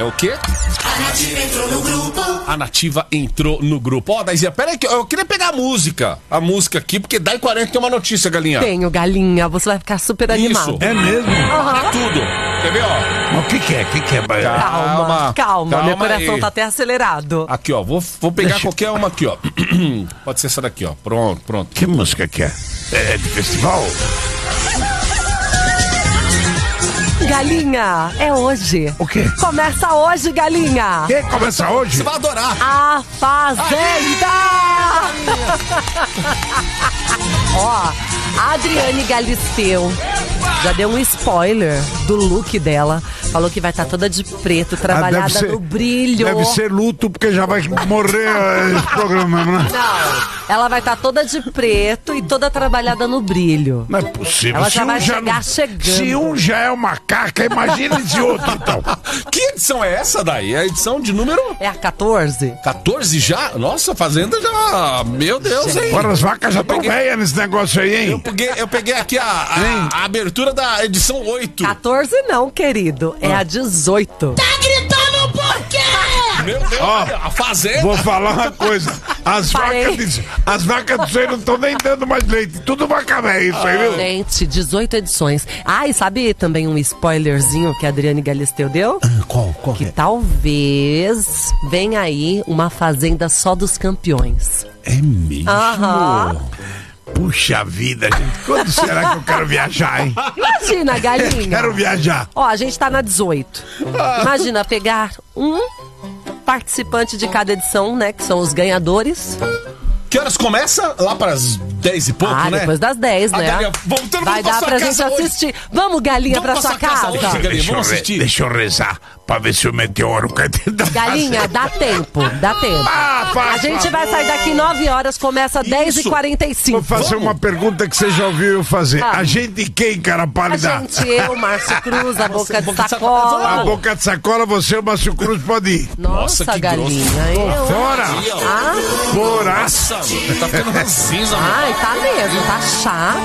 É o quê? A Nativa entrou no grupo. A Nativa entrou no grupo. Ó, Daizinha, pera aí que eu queria pegar a música aqui, porque Dai 40 tem uma notícia, Galinha. Tenho, Galinha, você vai ficar super animado. É mesmo? É tudo. Quer ver, ó? Mas o que é? O que é? Calma, meu coração tá até acelerado. Aqui, ó, vou pegar qualquer uma aqui, ó. Pode ser essa daqui, ó. Pronto. Que música que é? É de festival? Galinha, é hoje. O quê? Começa hoje, Galinha. Quem começa hoje? Você vai adorar. A Fazenda! Ó, a Adriane Galisteu já deu um spoiler do look dela. Falou que vai estar toda de preto, trabalhada no brilho. Deve ser luto, porque já vai morrer esse programa, né? Não, ela vai estar toda de preto e toda trabalhada no brilho. Não é possível. Ela já vai chegar chegando. Se um já é uma caca, imagina esse outro, então. Que edição é essa, Dai? É a edição de número... É a 14? 14 já? Nossa, a Fazenda já... Meu Deus, hein? Agora as vacas já estão velhas nesse negócio aí, hein? Eu peguei aqui a abertura da edição 8. 14 não, querido. É a 18. Tá gritando por quê? Meu Deus, a Fazenda... Vou falar uma coisa. As vacas disso aí não estão nem dando mais leite. Tudo vaca velha, isso aí, viu? Gente, 18 edições. Ah, e sabe também um spoilerzinho que a Adriane Galisteu deu? Qual Que talvez venha aí uma Fazenda só dos campeões. É mesmo? Aham. Puxa vida, gente. Quando será que eu quero viajar, hein? Imagina, Galinha. Quero viajar. Ó, a gente tá na 18. Imagina pegar um participante de cada edição, né? Que são os ganhadores. Que horas começa? Lá para as 10 e pouco, né? Depois das 10, né? Galinha, vamos todo mundo vai dar pra gente assistir. Vamos, Galinha, pra sua casa. Hoje, Galinha, vamos assistir. Deixa eu rezar pra ver se o meteoro cai dentro da Galinha, dá tempo. A gente vai sair daqui 9 horas, começa 10h45. Vou fazer uma pergunta que você já ouviu eu fazer. A gente quem, cara A pálida? gente, eu, Márcio Cruz, a Boca de Sacola. A Boca de Sacola, você, o Márcio Cruz, pode ir. Nossa, que Galinha. Eu... Fora! Ah, Fora! Nossa, tá ficando ranzinza, mano. ai, tá mesmo, tá chato.